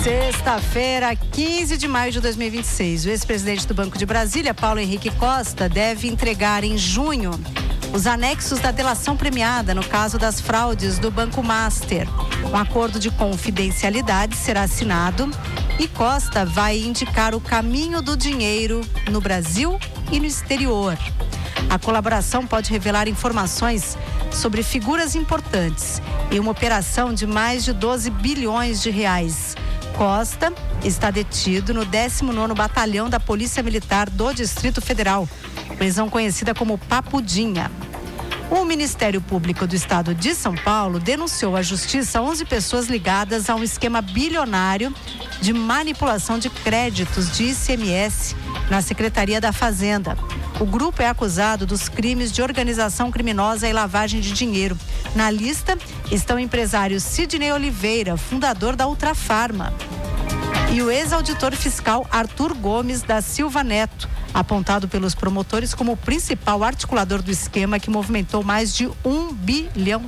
Sexta-feira, 15 de maio de 2026. O ex-presidente do Banco de Brasília, Paulo Henrique Costa, deve entregar em junho os anexos da delação premiada no caso das fraudes do Banco Master. Um acordo de confidencialidade será assinado e Costa vai indicar o caminho do dinheiro no Brasil e no exterior. A colaboração pode revelar informações sobre figuras importantes em uma operação de mais de 12 bilhões de reais. Costa está detido no 19º Batalhão da Polícia Militar do Distrito Federal, prisão conhecida como Papudinha. O Ministério Público do Estado de São Paulo denunciou à Justiça 11 pessoas ligadas a um esquema bilionário de manipulação de créditos de ICMS na Secretaria da Fazenda. O grupo é acusado dos crimes de organização criminosa e lavagem de dinheiro. Na lista estão o empresário Sidney Oliveira, fundador da Ultrafarma, e o ex-auditor fiscal Arthur Gomes da Silva Neto, apontado pelos promotores como o principal articulador do esquema que movimentou mais de R$1 bilhão.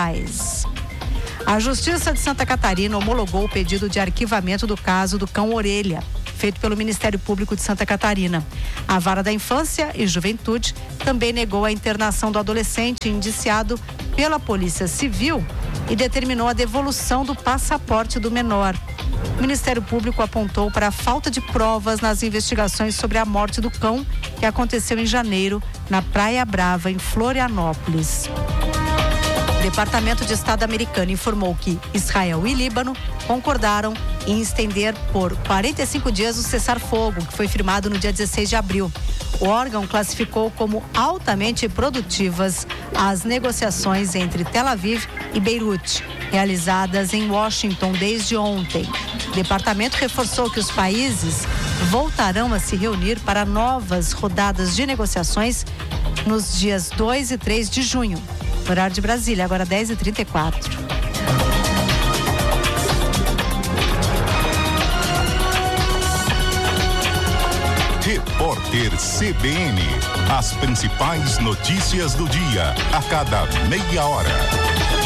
A Justiça de Santa Catarina homologou o pedido de arquivamento do caso do cão Orelha, feito pelo Ministério Público de Santa Catarina. A Vara da Infância e Juventude também negou a internação do adolescente indiciado pela Polícia Civil e determinou a devolução do passaporte do menor. O Ministério Público apontou para a falta de provas nas investigações sobre a morte do cão, que aconteceu em janeiro, na Praia Brava, em Florianópolis. O Departamento de Estado americano informou que Israel e Líbano concordaram em estender por 45 dias o cessar-fogo, que foi firmado no dia 16 de abril. O órgão classificou como altamente produtivas as negociações entre Tel Aviv e Beirute, realizadas em Washington desde ontem. O departamento reforçou que os países voltarão a se reunir para novas rodadas de negociações nos dias 2 e 3 de junho. Horário de Brasília, agora 10h34. Repórter CBN. As principais notícias do dia, a cada meia hora.